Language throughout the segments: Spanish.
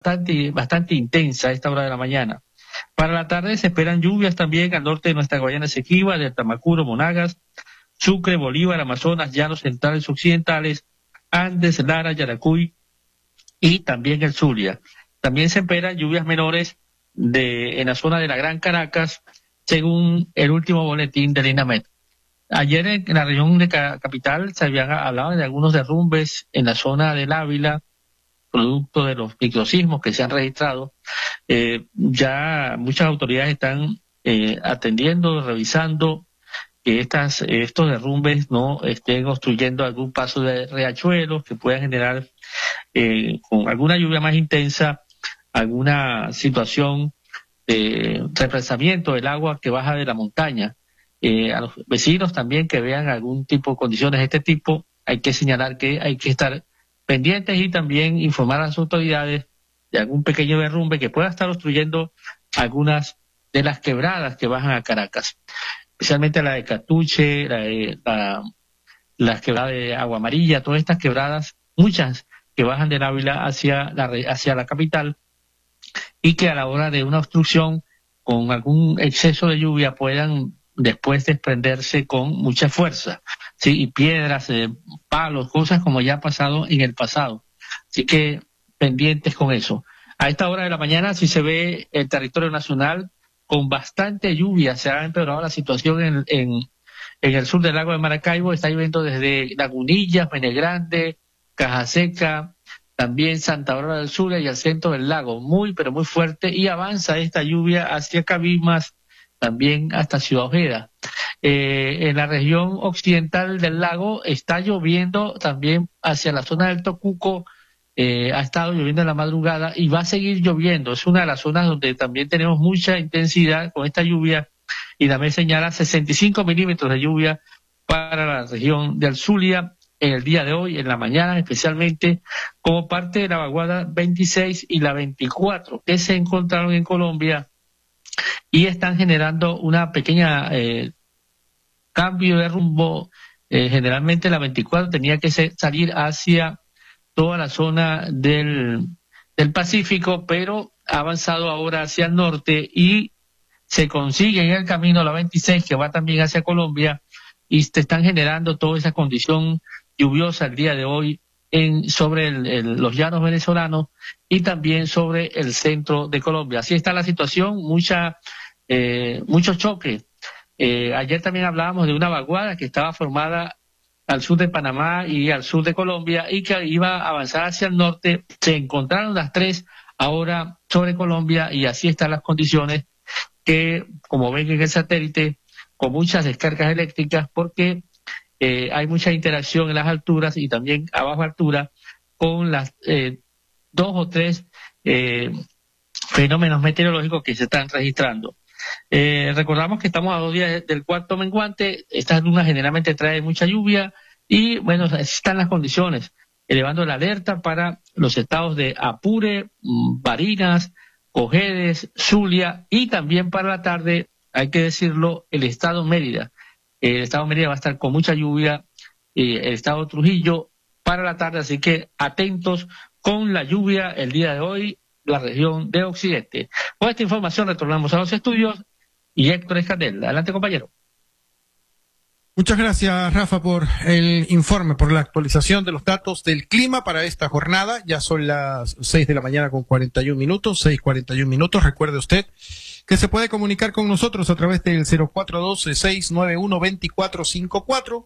bastante intensa a esta hora de la mañana. Para la tarde se esperan lluvias también al norte de nuestra Guayana Esequiba, de Tamacuro, Monagas, Sucre, Bolívar, Amazonas, Llanos Centrales Occidentales, Andes, Lara, Yaracuy y también el Zulia. También se esperan lluvias menores en la zona de la Gran Caracas, según el último boletín del INAMED. Ayer en la región de capital se habían hablado de algunos derrumbes en la zona del Ávila, producto de los microsismos que se han registrado. Ya muchas autoridades están atendiendo, revisando que estos derrumbes no estén obstruyendo algún paso de riachuelos que puedan generar con alguna lluvia más intensa alguna situación de represamiento del agua que baja de la montaña. A los vecinos también que vean algún tipo de condiciones de este tipo, hay que señalar que hay que estar pendientes y también informar a las autoridades de algún pequeño derrumbe que pueda estar obstruyendo algunas de las quebradas que bajan a Caracas, especialmente la de Catuche, las quebradas de Agua Amarilla, todas estas quebradas, muchas que bajan del Ávila hacia la capital, y que a la hora de una obstrucción con algún exceso de lluvia puedan después desprenderse con mucha fuerza, ¿sí? Y piedras, palos, cosas como ya ha pasado en el pasado. Así que pendientes con eso. A esta hora de la mañana sí se ve el territorio nacional con bastante lluvia. Se ha empeorado la situación en el sur del lago de Maracaibo. Está lloviendo desde Lagunillas, Menegrande, Cajaseca, también Santa Aurora del Sur y el centro del lago. Muy, pero muy fuerte. Y avanza esta lluvia hacia Cabimas, también hasta Ciudad Ojeda. En la región occidental del lago está lloviendo también hacia la zona del Tocuco. Ha estado lloviendo en la madrugada y va a seguir lloviendo. Es una de las zonas donde también tenemos mucha intensidad con esta lluvia, y también señala 65 milímetros de lluvia para la región del Zulia en el día de hoy, en la mañana especialmente, como parte de la vaguada 26 y la 24 que se encontraron en Colombia y están generando una pequeña cambio de rumbo. Generalmente la 24 tenía que salir hacia toda la zona del Pacífico, pero ha avanzado ahora hacia el norte y se consigue en el camino la 26 que va también hacia Colombia, y se están generando toda esa condición lluviosa el día de hoy sobre los llanos venezolanos y también sobre el centro de Colombia. Así está la situación, mucho choque. Ayer también hablábamos de una vaguada que estaba formada al sur de Panamá y al sur de Colombia y que iba a avanzar hacia el norte. Se encontraron las tres ahora sobre Colombia, y así están las condiciones, que como ven en el satélite, con muchas descargas eléctricas, porque hay mucha interacción en las alturas y también a baja altura con las dos o tres fenómenos meteorológicos que se están registrando. Recordamos que estamos a 2 días del cuarto menguante. Estas lunas generalmente traen mucha lluvia y bueno, así están las condiciones, elevando la alerta para los estados de Apure, Barinas, Cojedes, Zulia, y también para la tarde, hay que decirlo, el estado Mérida. El estado Mérida va a estar con mucha lluvia, el estado Trujillo para la tarde, así que atentos con la lluvia el día de hoy, la región de Occidente. Con esta información retornamos a los estudios y Héctor Escandel. Adelante, compañero. Muchas gracias, Rafa, por el informe, por la actualización de los datos del clima para esta jornada. Ya son las 6 de la mañana con 41 minutos, 6:41 minutos. Recuerde usted que se puede comunicar con nosotros a través del 0412-691-2454,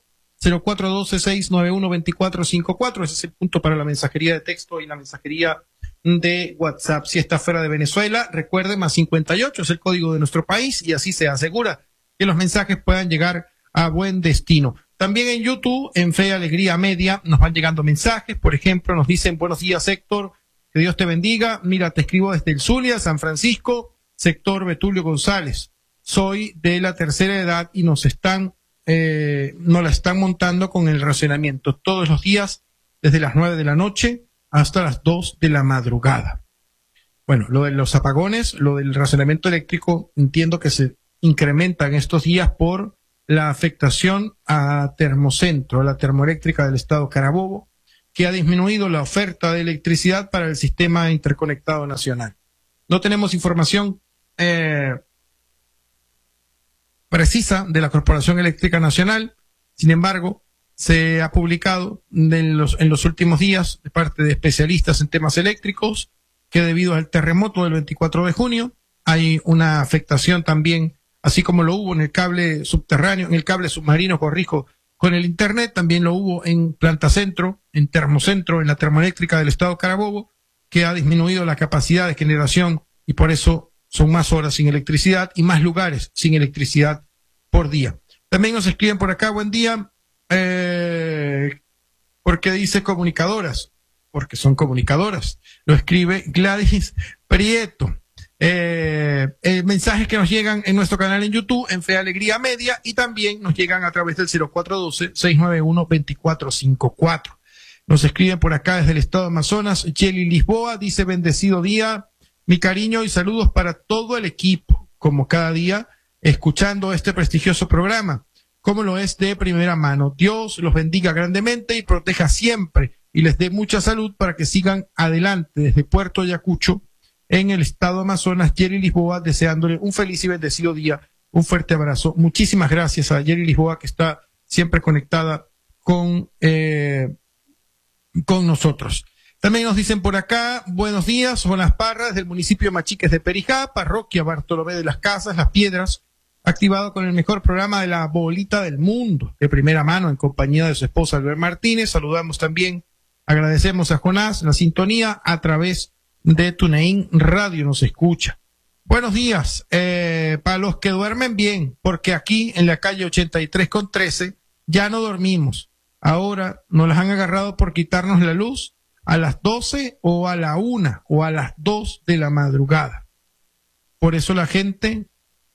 0412-691-2454. Ese es el punto para la mensajería de texto y la mensajería de WhatsApp. Si está fuera de Venezuela, recuerde, +58 es el código de nuestro país, y así se asegura que los mensajes puedan llegar a buen destino. También en YouTube, en Fe y Alegría Media, nos van llegando mensajes. Por ejemplo, nos dicen: buenos días, Héctor, que Dios te bendiga. Mira, te escribo desde el Zulia, San Francisco, sector Betulio González. Soy de la tercera edad y nos la están montando con el racionamiento todos los días, desde las 9 de la noche hasta las 2 de la madrugada. Bueno, lo de los apagones, lo del racionamiento eléctrico, entiendo que se incrementa en estos días por la afectación a Termocentro, la termoeléctrica del estado Carabobo, que ha disminuido la oferta de electricidad para el sistema interconectado nacional. No tenemos información precisa de la Corporación Eléctrica Nacional. Sin embargo, se ha publicado en los últimos días de parte de especialistas en temas eléctricos que debido al terremoto del 24 de junio hay una afectación también, así como lo hubo en el cable subterráneo, en el cable submarino, corrijo, con el internet, también lo hubo en Planta Centro, en Termocentro, en la termoeléctrica del estado Carabobo, que ha disminuido la capacidad de generación y por eso son más horas sin electricidad y más lugares sin electricidad por día. También nos escriben por acá, buen día, porque dice comunicadoras, porque son comunicadoras. Lo escribe Gladys Prieto. Mensajes que nos llegan en nuestro canal en YouTube, en Fe Alegría Media, y también nos llegan a través del 0412-691-2454. Nos escriben por acá desde el estado de Amazonas. Cheli Lisboa dice: bendecido día, mi cariño y saludos para todo el equipo, como cada día, escuchando este prestigioso programa, como lo es de primera mano. Dios los bendiga grandemente y proteja siempre y les dé mucha salud para que sigan adelante. Desde Puerto Ayacucho, en el estado de Amazonas, Jerry Lisboa, deseándole un feliz y bendecido día. Un fuerte abrazo. Muchísimas gracias a Jerry Lisboa, que está siempre conectada con nosotros. También nos dicen por acá: buenos días, son las Parras del municipio Machiques de Perijá, parroquia Bartolomé de las Casas, Las Piedras, activado con el mejor programa de la bolita del mundo, de primera mano, en compañía de su esposa Albert Martínez. Saludamos también, agradecemos a Jonás la sintonía a través de TuneIn Radio, nos escucha. Buenos días, para los que duermen bien, porque aquí en la calle 83 con 13 ya no dormimos. Ahora nos las han agarrado por quitarnos la luz a las 12 o a la 1 o a las 2 de la madrugada. Por eso la gente,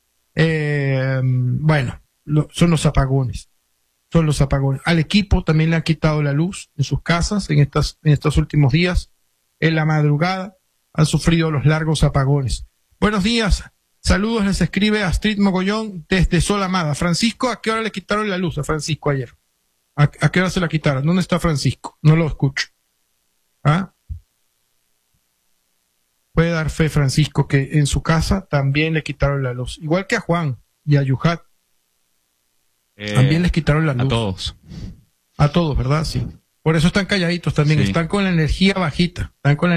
son los apagones. Son los apagones. Al equipo también le han quitado la luz en sus casas en estos últimos días. En la madrugada han sufrido los largos apagones. Buenos días. Saludos, les escribe Astrid Mogollón desde Sol Amada. Francisco, ¿a qué hora le quitaron la luz a Francisco ayer? ¿A qué hora se la quitaron? ¿Dónde está Francisco? No lo escucho. ¿Ah? Puede dar fe, Francisco, que en su casa también le quitaron la luz. Igual que a Juan y a Yuhat. También les quitaron la luz. A todos. A todos, ¿verdad? Sí. Por eso están calladitos también. Sí. Están con la energía bajita.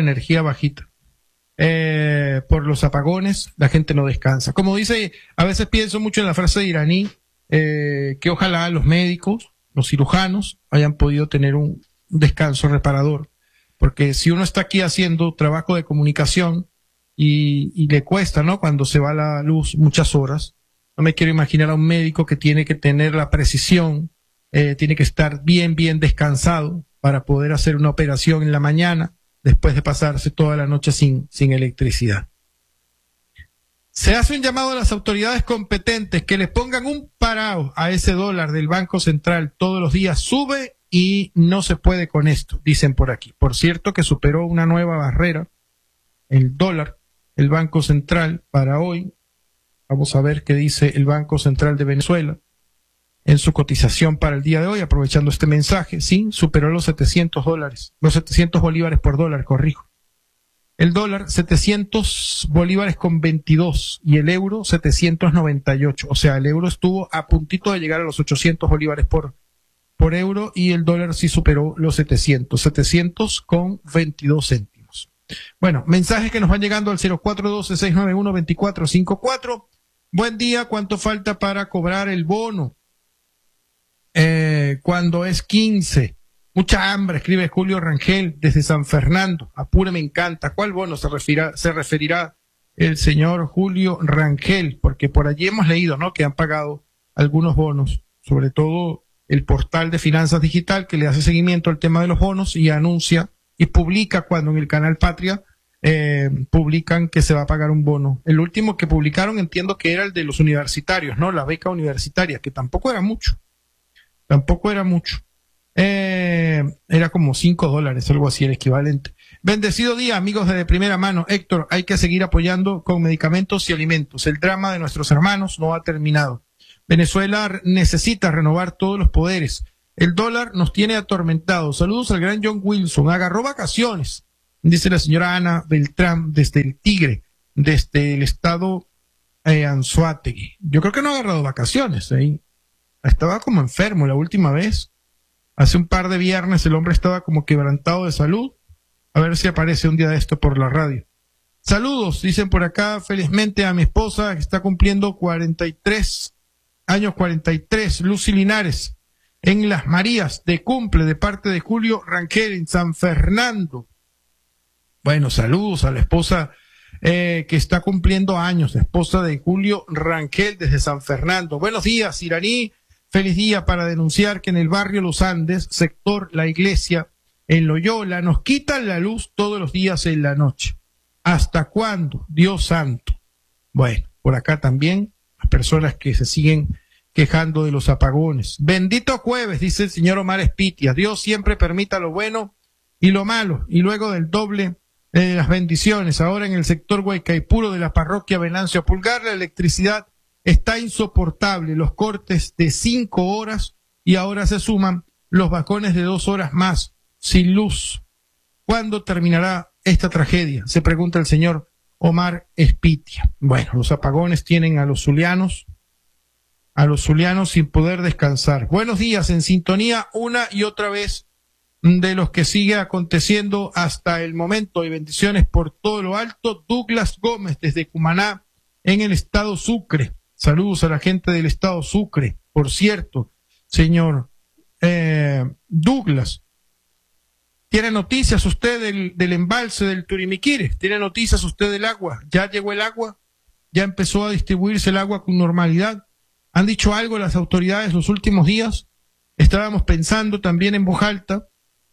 Por los apagones, la gente no descansa. Como dice, a veces pienso mucho en la frase de Iraní, que ojalá los médicos, los cirujanos, hayan podido tener un descanso reparador. Porque si uno está aquí haciendo trabajo de comunicación y le cuesta, ¿no? Cuando se va la luz muchas horas, no me quiero imaginar a un médico que tiene que tener la precisión, tiene que estar bien descansado para poder hacer una operación en la mañana después de pasarse toda la noche sin electricidad. Se hace un llamado a las autoridades competentes que le pongan un parado a ese dólar del Banco Central. Todos los días sube y no se puede con esto, dicen por aquí. Por cierto, que superó una nueva barrera, el dólar, el Banco Central, para hoy. Vamos a ver qué dice el Banco Central de Venezuela en su cotización para el día de hoy, aprovechando este mensaje. Sí, superó los $700, los 700 bolívares por dólar, corrijo. El dólar, 700 bolívares con 22 y el euro, 798. O sea, el euro estuvo a puntito de llegar a los 800 bolívares por euro y el dólar sí superó los 700 con 22 céntimos. Bueno, mensajes que nos van llegando al 0412-691-2454. Buen día, ¿cuánto falta para cobrar el bono? Cuando es 15. Mucha hambre, escribe Julio Rangel desde San Fernando. Apure, me encanta. ¿Cuál bono se referirá el señor Julio Rangel? Porque por allí hemos leído, ¿no?, que han pagado algunos bonos, sobre todo el portal de Finanzas Digital, que le hace seguimiento al tema de los bonos y anuncia y publica cuando en el canal Patria publican que se va a pagar un bono. El último que publicaron entiendo que era el de los universitarios, ¿no? La beca universitaria, que tampoco era mucho. Era como $5, algo así, el equivalente. Bendecido día, amigos de primera mano. Héctor, hay que seguir apoyando con medicamentos y alimentos. El drama de nuestros hermanos no ha terminado. Venezuela necesita renovar todos los poderes. El dólar nos tiene atormentados. Saludos al gran John Wilson. Agarró vacaciones, dice la señora Ana Beltrán, desde el Tigre, desde el estado Anzoátegui. Yo creo que no ha agarrado vacaciones. Estaba como enfermo la última vez. Hace un par de viernes el hombre estaba como quebrantado de salud. A ver si aparece un día de esto por la radio. Saludos, dicen por acá, felizmente a mi esposa que está cumpliendo 43 años, Lucy Linares, en Las Marías, de cumple de parte de Julio Rangel en San Fernando. Bueno, saludos a la esposa que está cumpliendo años, la esposa de Julio Rangel desde San Fernando. Buenos días, Iraní. Feliz día para denunciar que en el barrio Los Andes, sector La Iglesia, en Loyola, nos quitan la luz todos los días en la noche. ¿Hasta cuándo? Dios santo. Bueno, por acá también, las personas que se siguen quejando de los apagones. Bendito jueves, dice el señor Omar Espitia. Dios siempre permita lo bueno y lo malo, y luego del doble de las bendiciones. Ahora en el sector Huaycaipuro de la parroquia Venancio Pulgar, la electricidad está insoportable, los cortes de 5 horas y ahora se suman los bajones de 2 horas más sin luz. ¿Cuándo terminará esta tragedia? Se pregunta el señor Omar Espitia. Bueno, los apagones tienen a los zulianos sin poder descansar. Buenos días, en sintonía una y otra vez de los que sigue aconteciendo hasta el momento, y bendiciones por todo lo alto. Douglas Gómez desde Cumaná en el estado Sucre. Saludos a la gente del estado Sucre. Por cierto, señor Douglas, ¿tiene noticias usted del embalse del Turimiquire? ¿Tiene noticias usted del agua? ¿Ya llegó el agua? ¿Ya empezó a distribuirse el agua con normalidad? ¿Han dicho algo las autoridades los últimos días? Estábamos pensando también en voz alta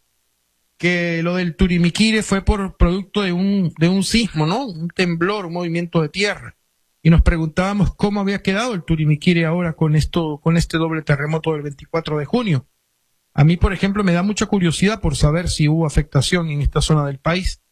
que lo del Turimiquire fue por producto de un sismo, ¿no? Un temblor, un movimiento de tierra. Y nos preguntábamos cómo había quedado el Turimiquire ahora con este doble terremoto del 24 de junio. A mí, por ejemplo, me da mucha curiosidad por saber si hubo afectación en esta zona del país.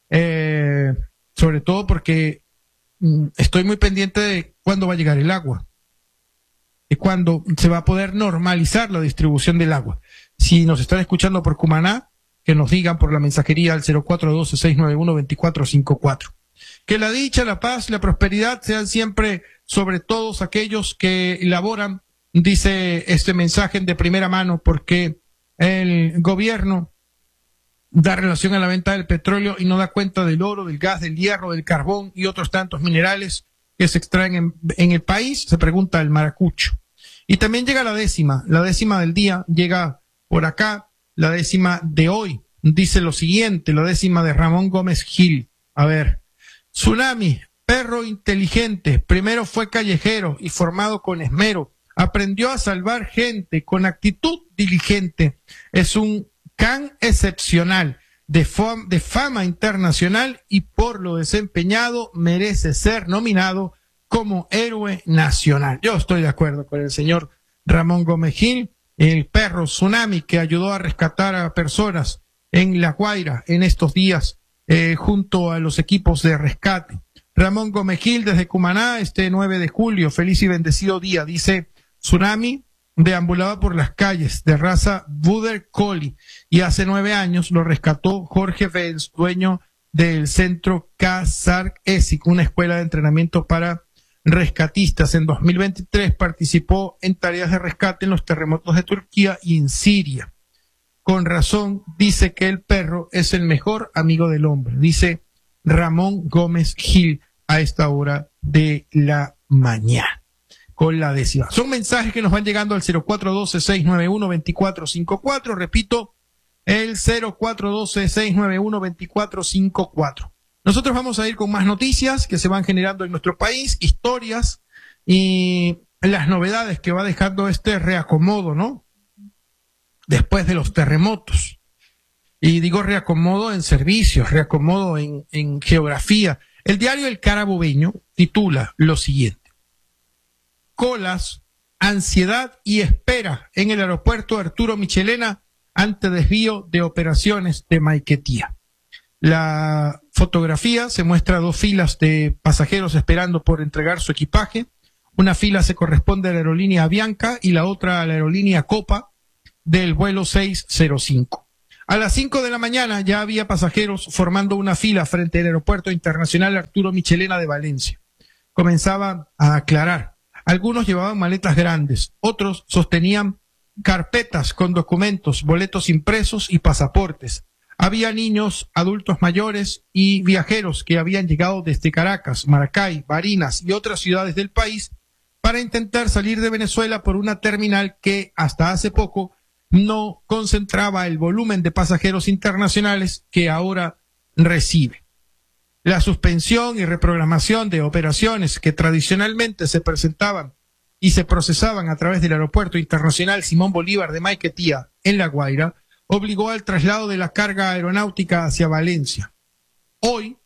Sobre todo porque estoy muy pendiente de cuándo va a llegar el agua, de cuándo se va a poder normalizar la distribución del agua. Si nos están escuchando por Cumaná, que nos digan por la mensajería al 0412-691-2454. Que la dicha, la paz, la prosperidad sean siempre sobre todos aquellos que laboran, dice este mensaje de primera mano, porque el gobierno da relación a la venta del petróleo y no da cuenta del oro, del gas, del hierro, del carbón y otros tantos minerales que se extraen en el país, se pregunta el maracucho. Y también llega la décima del día, llega por acá, la décima de hoy, dice lo siguiente, la décima de Ramón Gómez Gil. A ver, Tsunami, perro inteligente, primero fue callejero y formado con esmero, aprendió a salvar gente con actitud diligente, es un can excepcional, de fama internacional y por lo desempeñado merece ser nominado como héroe nacional. Yo estoy de acuerdo con el señor Ramón Gómez Gil, el perro Tsunami que ayudó a rescatar a personas en La Guaira en estos días junto a los equipos de rescate. Ramón Gómez Gil desde Cumaná, este 9 de julio, feliz y bendecido día, dice Tsunami. Deambulaba por las calles de raza Border Collie y hace 9 años lo rescató Jorge Benz, dueño del centro Kazark Esik, una escuela de entrenamiento para rescatistas. En 2023 participó en tareas de rescate en los terremotos de Turquía y en Siria. Con razón dice que el perro es el mejor amigo del hombre, dice Ramón Gómez Gil a esta hora de la mañana. Con la décima. Son mensajes que nos van llegando al 0412-691-2454. Repito, el 0412-691-2454. Nosotros vamos a ir con más noticias que se van generando en nuestro país, historias y las novedades que va dejando este reacomodo, ¿no? Después de los terremotos. Y digo reacomodo en servicios, reacomodo en geografía. El diario El Carabobeño titula lo siguiente: colas, ansiedad y espera en el aeropuerto Arturo Michelena ante desvío de operaciones de Maiquetía. La fotografía se muestra 2 filas de pasajeros esperando por entregar su equipaje. Una fila se corresponde a la aerolínea Avianca y la otra a la aerolínea Copa. del vuelo 605. A las 5 de la mañana ya había pasajeros formando una fila frente al Aeropuerto Internacional Arturo Michelena de Valencia. Comenzaba a aclarar. Algunos llevaban maletas grandes, otros sostenían carpetas con documentos, boletos impresos y pasaportes. Había niños, adultos mayores y viajeros que habían llegado desde Caracas, Maracay, Barinas y otras ciudades del país para intentar salir de Venezuela por una terminal que hasta hace poco no concentraba el volumen de pasajeros internacionales que ahora recibe. La suspensión y reprogramación de operaciones que tradicionalmente se presentaban y se procesaban a través del Aeropuerto Internacional Simón Bolívar de Maiquetía, en La Guaira, obligó al traslado de la carga aeronáutica hacia Valencia. Hoy,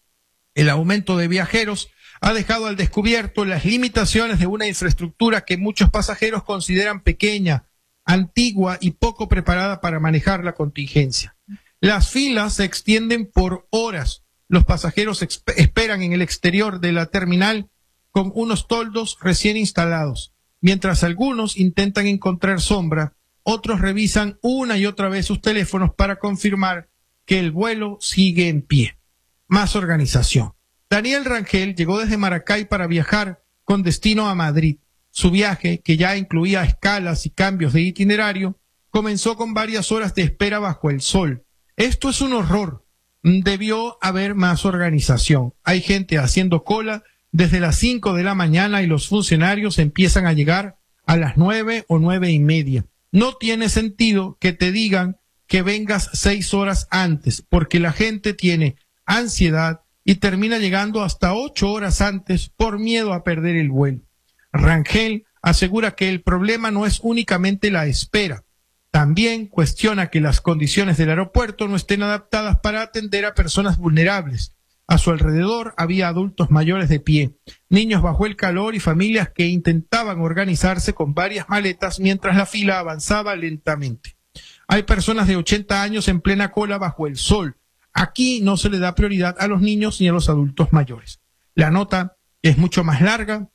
el aumento de viajeros ha dejado al descubierto las limitaciones de una infraestructura que muchos pasajeros consideran pequeña, antigua y poco preparada para manejar la contingencia. Las filas se extienden por horas. Los pasajeros esperan en el exterior de la terminal con unos toldos recién instalados. Mientras algunos intentan encontrar sombra, otros revisan una y otra vez sus teléfonos para confirmar que el vuelo sigue en pie. Más organización. Daniel Rangel llegó desde Maracay para viajar con destino a Madrid. Su viaje, que ya incluía escalas y cambios de itinerario, comenzó con varias horas de espera bajo el sol. Esto es un horror. Debió haber más organización. Hay gente haciendo cola desde las 5 de la mañana y los funcionarios empiezan a llegar a las 9 o 9:30. No tiene sentido que te digan que vengas 6 horas antes, porque la gente tiene ansiedad y termina llegando hasta 8 horas antes por miedo a perder el vuelo. Rangel asegura que el problema no es únicamente la espera. También cuestiona que las condiciones del aeropuerto no estén adaptadas para atender a personas vulnerables. A su alrededor había adultos mayores de pie, niños bajo el calor y familias que intentaban organizarse con varias maletas mientras la fila avanzaba lentamente. Hay personas de 80 años en plena cola bajo el sol. Aquí no se le da prioridad a los niños ni a los adultos mayores. La nota es mucho más larga.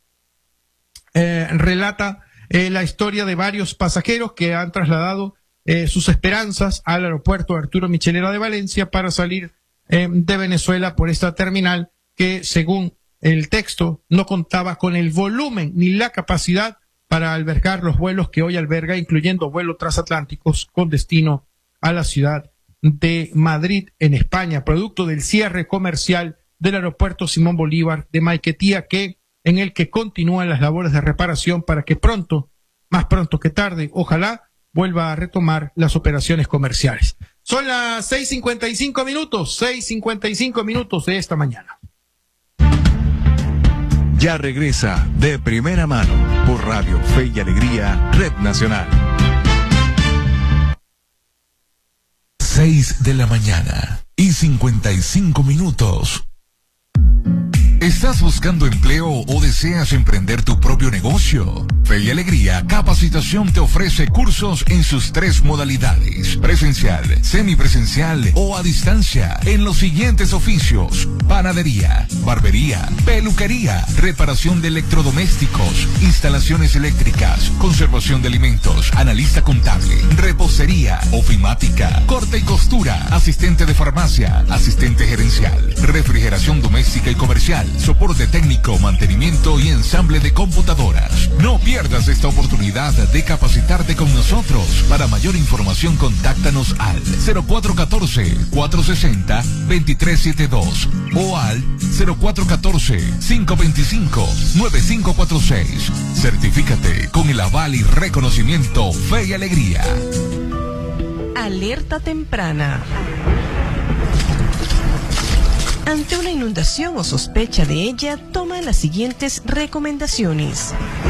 Relata la historia de varios pasajeros que han trasladado sus esperanzas al aeropuerto Arturo Michelena de Valencia para salir de Venezuela por esta terminal que, según el texto, no contaba con el volumen ni la capacidad para albergar los vuelos que hoy alberga, incluyendo vuelos transatlánticos con destino a la ciudad de Madrid, en España, producto del cierre comercial del aeropuerto Simón Bolívar de Maiquetía, en el que continúan las labores de reparación para que pronto, más pronto que tarde, ojalá vuelva a retomar las operaciones comerciales. Son las 6:55 minutos de esta mañana. Ya regresa De Primera Mano por Radio Fe y Alegría, Red Nacional. 6 de la mañana y 55 minutos. ¿Estás buscando empleo o deseas emprender tu propio negocio? Fe y Alegría Capacitación te ofrece cursos en sus 3 modalidades: presencial, semipresencial o a distancia, en los siguientes oficios: panadería, barbería, peluquería, reparación de electrodomésticos, instalaciones eléctricas, conservación de alimentos, analista contable, repostería, ofimática, corte y costura, asistente de farmacia, asistente gerencial, refrigeración doméstica y comercial, soporte técnico, mantenimiento y ensamble de computadoras. No pierdas esta oportunidad de capacitarte con nosotros. Para mayor información, contáctanos al 0414-460-2372 o al 0414-525-9546. Certifícate con el aval y reconocimiento Fe y Alegría. Alerta temprana. Ante una inundación o sospecha de ella, toma las siguientes recomendaciones.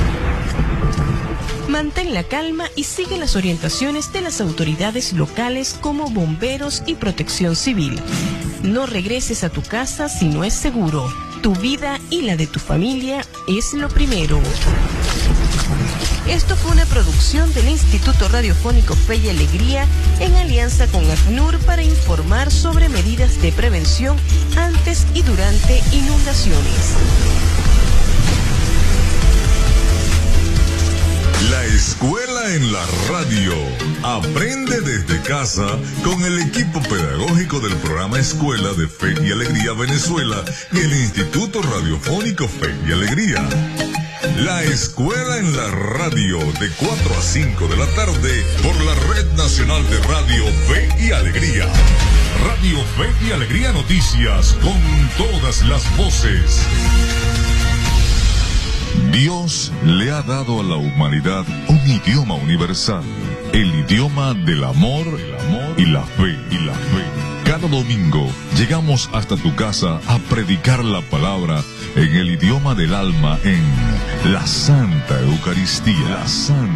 Mantén la calma y sigue las orientaciones de las autoridades locales como bomberos y protección civil. No regreses a tu casa si no es seguro. Tu vida y la de tu familia es lo primero. Esto fue una producción del Instituto Radiofónico Fe y Alegría en alianza con ACNUR para informar sobre medidas de prevención antes y durante inundaciones. La escuela en la radio. Aprende desde casa con el equipo pedagógico del programa Escuela de Fe y Alegría Venezuela y el Instituto Radiofónico Fe y Alegría. La escuela en la radio de 4 a 5 de la tarde por la Red Nacional de Radio Fe y Alegría. Radio Fe y Alegría Noticias con todas las voces. Dios le ha dado a la humanidad un idioma universal, el idioma del amor y la fe. Cada domingo llegamos hasta tu casa a predicar la palabra en el idioma del alma en la Santa Eucaristía.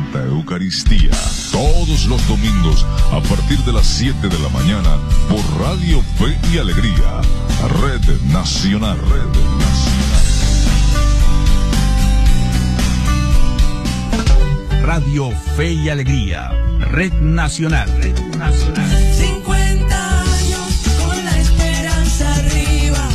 Todos los domingos a partir de las 7 de la mañana por Radio Fe y Alegría, Red Nacional. Radio Fe y Alegría, Red Nacional. 50 años con la esperanza arriba.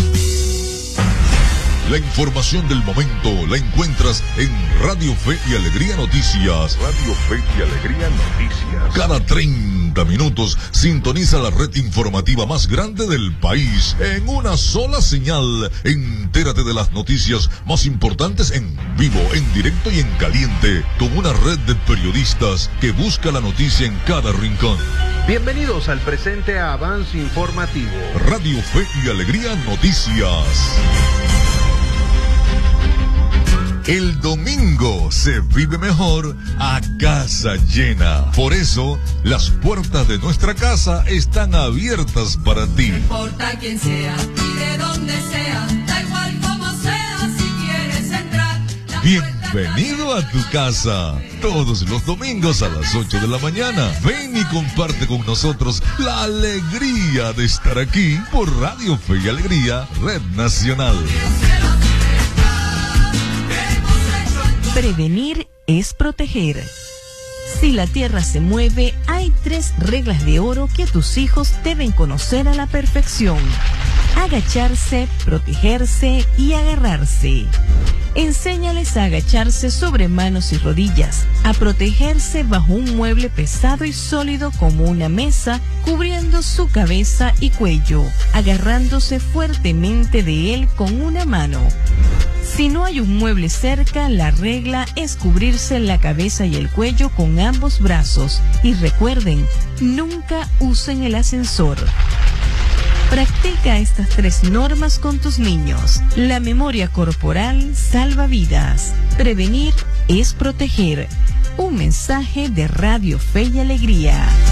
La información del momento la encuentras en Radio Fe y Alegría Noticias. Radio Fe y Alegría Noticias. Cada 30 minutos sintoniza la red informativa más grande del país en una sola señal. Entérate de las noticias más importantes en vivo, en directo y en caliente, con una red de periodistas que busca la noticia en cada rincón. Bienvenidos al presente avance informativo. Radio Fe y Alegría Noticias. El domingo se vive mejor a casa llena. Por eso, las puertas de nuestra casa están abiertas para ti. No importa quién sea y de dónde sea, da igual como sea, si quieres entrar. Bienvenido a tu casa. Todos los domingos a las 8 de la mañana. Ven y comparte con nosotros la alegría de estar aquí por Radio Fe y Alegría, Red Nacional. Prevenir es proteger. Si la tierra se mueve, hay 3 reglas de oro que tus hijos deben conocer a la perfección: agacharse, protegerse y agarrarse. Enséñales a agacharse sobre manos y rodillas, a protegerse bajo un mueble pesado y sólido como una mesa, cubriendo su cabeza y cuello, agarrándose fuertemente de él con una mano. Si no hay un mueble cerca, la regla es cubrirse la cabeza y el cuello con ambos brazos. Y recuerden, nunca usen el ascensor. Practica estas 3 normas con tus niños. La memoria corporal salva vidas. Prevenir es proteger. Un mensaje de Radio Fe y Alegría.